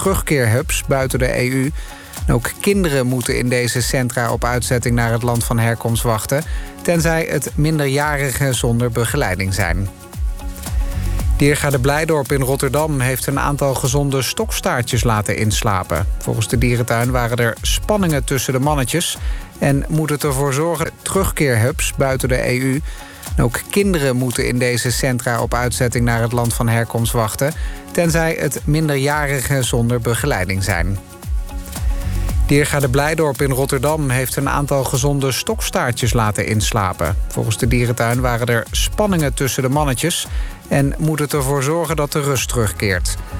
terugkeerhubs buiten de EU. En ook kinderen moeten in deze centra op uitzetting naar het land van herkomst wachten, tenzij het minderjarigen zonder begeleiding zijn. Diergaarde Blijdorp in Rotterdam heeft een aantal gezonde stokstaartjes laten inslapen. Volgens de dierentuin waren er spanningen tussen de mannetjes en moet het ervoor zorgen terugkeerhubs buiten de EU. En ook kinderen moeten in deze centra op uitzetting naar het land van herkomst wachten, tenzij het minderjarigen zonder begeleiding zijn. Diergaarde Blijdorp in Rotterdam heeft een aantal gezonde stokstaartjes laten inslapen. Volgens de dierentuin waren er spanningen tussen de mannetjes en moet het ervoor zorgen dat de rust terugkeert.